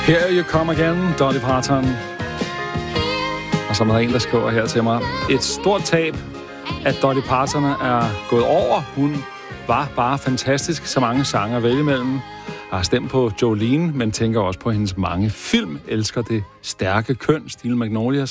Here you come again, Dolly Parton. Og som der er en, der skriver her til mig. Et stort tab, at Dolly Parton er gået over. Hun var bare fantastisk, så mange sange at vælge imellem. Jeg har stemt på Jolene, men tænker også på hendes mange film. Elsker det stærke køn, Steel Magnolias.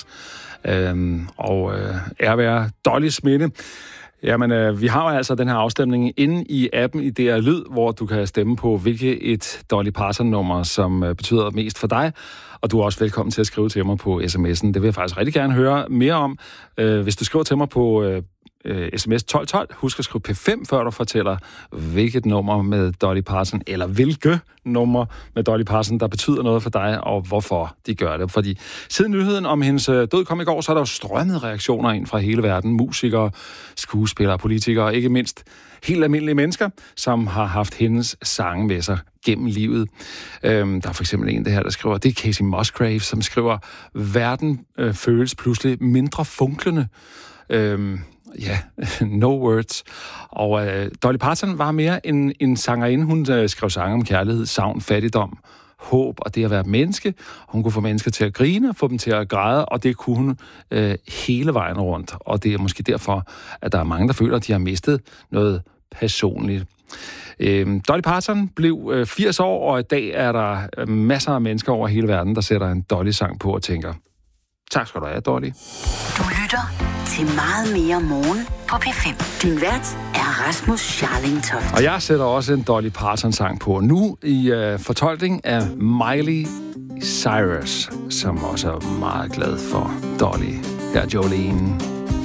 Ære være Dolly smitte. Jamen, vi har jo altså den her afstemning inde i appen i DR Lyd, hvor du kan stemme på, hvilket et Dolly Parton-nummer, som betyder mest for dig. Og du er også velkommen til at skrive til mig på sms'en. Det vil jeg faktisk rigtig gerne høre mere om. Hvis du skriver til mig på sms 1212, husk at skrive P5, før du fortæller, hvilket nummer med Dolly Parton, eller hvilke nummer med Dolly Parton, der betyder noget for dig, og hvorfor de gør det. Fordi siden nyheden om hendes død kom i går, så er der jo strømmet reaktioner ind fra hele verden. Musikere, skuespillere, politikere, og ikke mindst helt almindelige mennesker, som har haft hendes sange med sig gennem livet. Der er for eksempel en, der skriver, det er Casey Musgrave, som skriver, verden føles pludselig mindre funklende. No words. Og Dolly Parton var mere en sangerinde. Hun skrev sange om kærlighed, savn, fattigdom, håb og det at være menneske. Hun kunne få mennesker til at grine, få dem til at græde, og det kunne hun hele vejen rundt. Og det er måske derfor, at der er mange, der føler, at de har mistet noget personligt. Dolly Parton blev 80 år, og i dag er der masser af mennesker over hele verden, der sætter en Dolly-sang på og tænker, tak skal du have, Dolly. Du lytter til meget mere morgen på P5. Din vært er Rasmus Scharling Toft. Og jeg sætter også en Dolly Parton-sang på nu i fortolkning af Miley Cyrus, som også er meget glad for Dolly. Her er Jolene.